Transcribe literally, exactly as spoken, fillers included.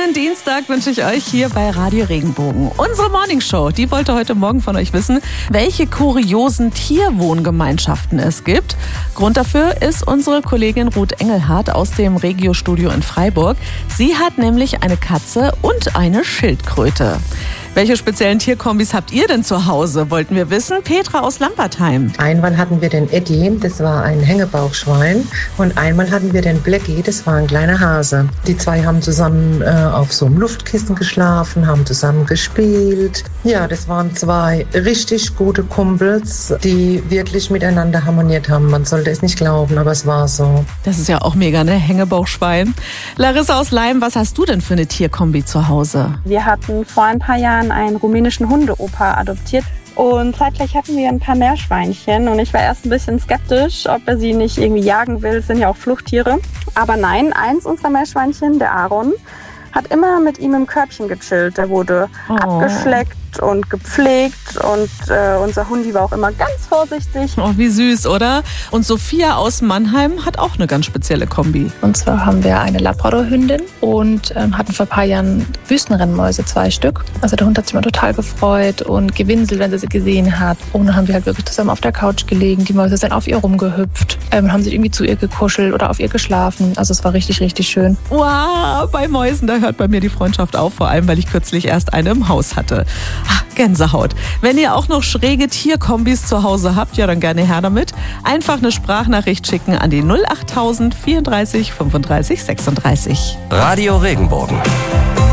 schönen Dienstag wünsche ich euch hier bei Radio Regenbogen. Unsere Morningshow, die wollte heute Morgen von euch wissen, welche kuriosen Tierwohngemeinschaften es gibt. Grund dafür ist unsere Kollegin Ruth Engelhardt aus dem Regio-Studio in Freiburg. Sie hat nämlich eine Katze und eine Schildkröte. Welche speziellen Tierkombis habt ihr denn zu Hause, wollten wir wissen. Petra aus Lampertheim. Einmal hatten wir den Eddie, das war ein Hängebauchschwein. Und einmal hatten wir den Blackie, das war ein kleiner Hase. Die zwei haben zusammen äh, auf so einem Luftkissen geschlafen, haben zusammen gespielt. Ja, das waren zwei richtig gute Kumpels, die wirklich miteinander harmoniert haben. Man sollte es nicht glauben, aber es war so. Das ist ja auch mega, ne? Hängebauchschwein. Larissa aus Leim, was hast du denn für eine Tierkombi zu Hause? Wir hatten vor ein paar Jahren einen rumänischen Hundeopa adoptiert. Und zeitgleich hatten wir ein paar Meerschweinchen und ich war erst ein bisschen skeptisch, ob er sie nicht irgendwie jagen will. Es sind ja auch Fluchttiere. Aber nein, eins unserer Meerschweinchen, der Aaron, hat immer mit ihm im Körbchen gechillt. Der wurde oh. abgeschleckt und gepflegt und äh, unser Hundi war auch immer ganz vorsichtig. Oh, wie süß, oder? Und Sophia aus Mannheim hat auch eine ganz spezielle Kombi. Und zwar haben wir eine Labrador-Hündin und ähm, hatten vor ein paar Jahren Wüstenrennmäuse, zwei Stück. Also der Hund hat sich immer total gefreut und gewinselt, wenn sie sie gesehen hat. Und dann haben wir halt wirklich zusammen auf der Couch gelegen. Die Mäuse sind auf ihr rumgehüpft, ähm, haben sich irgendwie zu ihr gekuschelt oder auf ihr geschlafen. Also es war richtig, richtig schön. Wow, bei Mäusen, da hört bei mir die Freundschaft auf, vor allem, weil ich kürzlich erst eine im Haus hatte. Ach, Gänsehaut. Wenn ihr auch noch schräge Tierkombis zu Hause habt, ja dann gerne her damit. Einfach eine Sprachnachricht schicken an die null achttausend vierunddreißig fünfunddreißig sechsunddreißig. Radio Regenbogen.